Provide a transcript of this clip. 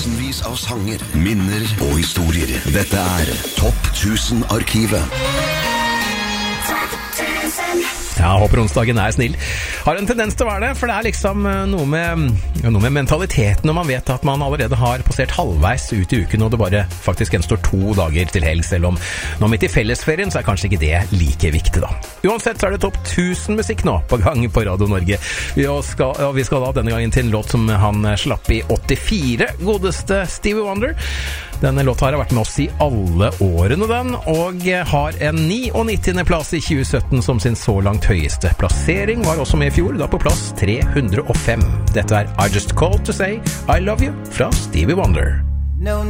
Tusenvis av sanger, minner og historier. Dette Topp 1000-arkivet. Ja, håper onsdagen snill. Har en tendens til å være det, for det liksom noe med mentaliteten når man vet at man allerede har passert halvveis ut i uken, og det bare faktisk gjenstår 2 dager til helg, selv om nå midt i fellesferien så kanskje ikke det like viktig da. Uansett så det topp 1000 musikk nå på gang på Radio Norge. Vi skal da denne gangen til en låt som han slapp i 84, godeste Stevie Wonder. Denne låta har vært med oss i alle årene den, og har en 99. plass i 2017 som sin så langt høyeste plassering, var også med i fjor, da på plass 305. Dette I Just Called to Say I Love You fra Stevie Wonder.